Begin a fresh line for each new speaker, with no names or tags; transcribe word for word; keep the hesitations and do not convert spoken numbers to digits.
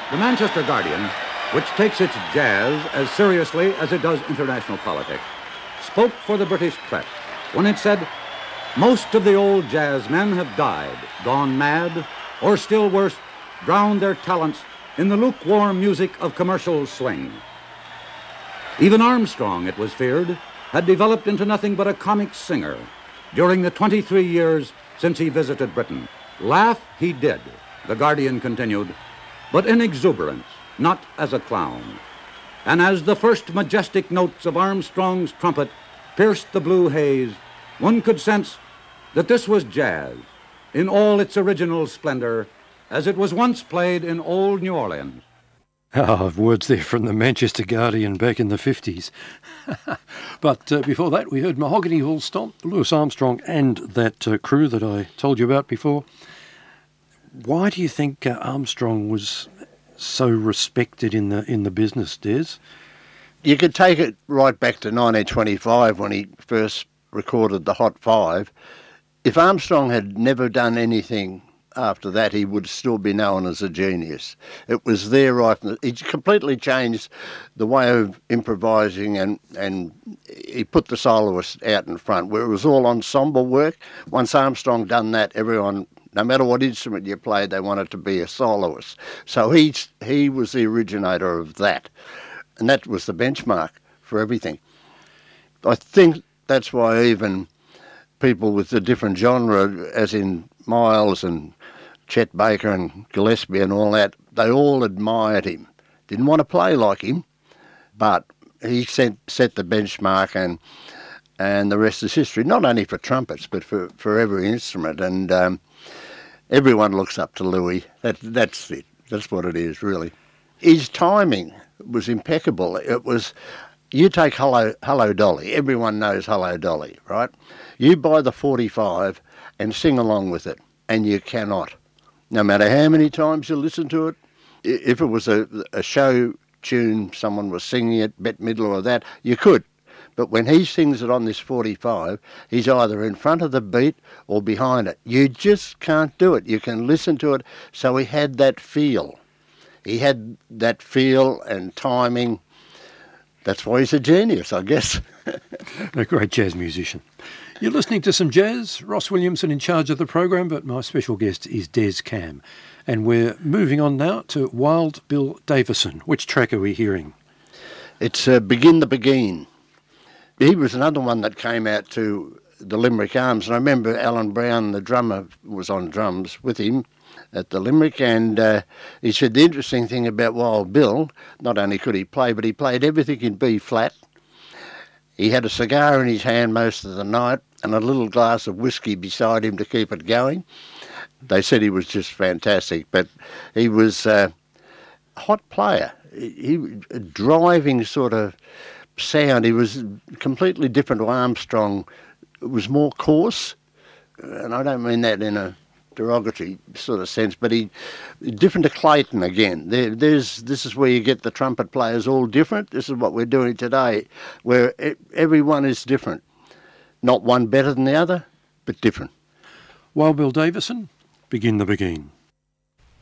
The Manchester Guardian, which takes its jazz as seriously as it does international politics, spoke for the British press when it said, "Most of the old jazz men have died, gone mad, or still worse, drowned their talents in the lukewarm music of commercial swing." Even Armstrong, it was feared, had developed into nothing but a comic singer during the twenty-three years since he visited Britain. Laugh he did, the Guardian continued, but in exuberance, not as a clown. And as the first majestic notes of Armstrong's trumpet pierced the blue haze, one could sense that this was jazz in all its original splendor as it was once played in old New Orleans.
Oh, words there from the Manchester Guardian back in the fifties. But uh, before that, we heard Mahogany Hall Stomp, Louis Armstrong and that uh, crew that I told you about before. Why do you think uh, Armstrong was so respected in the in the business, Des?
You could take it right back to nineteen twenty-five when he first recorded the Hot Five. If Armstrong had never done anything after that, he would still be known as a genius. It was there right from the, he completely changed the way of improvising, and, and he put the soloist out in front, where it was all ensemble work. Once Armstrong done that, everyone, no matter what instrument you played, they wanted to be a soloist. So he, he was the originator of that, and that was the benchmark for everything. I think that's why even people with a different genre, as in Miles and Chet Baker and Gillespie and all that, they all admired him. Didn't want to play like him, but he set, set the benchmark, and and the rest is history, not only for trumpets, but for, for every instrument. And um, everyone looks up to Louis. That, that's it. That's what it is, really. His timing was impeccable. It was, you take Hello, Hello Dolly. Everyone knows Hello Dolly, right? You buy the forty-five and sing along with it, and you cannot. No matter how many times you listen to it, if it was a, a show tune, someone was singing it, Bette Midler or that, you could. But when he sings it on this forty-five, he's either in front of the beat or behind it. You just can't do it. You can listen to it. So he had that feel. He had that feel and timing. That's why he's a genius, I guess.
A great jazz musician. You're listening to some jazz. Ross Williamson in charge of the program, but my special guest is Des Cam. And we're moving on now to Wild Bill Davison. Which track are we hearing?
It's uh, Begin the Beguine. He was another one that came out to the Limerick Arms, and I remember Alan Brown, the drummer, was on drums with him at the Limerick, and uh, he said the interesting thing about Wild Bill, not only could he play, but he played everything in B flat. He had a cigar in his hand most of the night and a little glass of whiskey beside him to keep it going. They said he was just fantastic, but he was uh, a hot player. He, he a driving sort of sound. He was completely different to Armstrong. It was more coarse, and I don't mean that in a derogatory sort of sense, but he different to Clayton again. There, there's this is where you get the trumpet players all different. This is what we're doing today, where it, everyone is different. Not one better than the other, but different.
Wild Bill Davison, Begin the Beguine.